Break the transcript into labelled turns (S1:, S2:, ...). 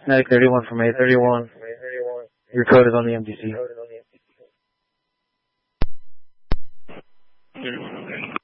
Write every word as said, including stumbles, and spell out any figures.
S1: Medic thirty-one from A thirty-one. Your code is on the M D C.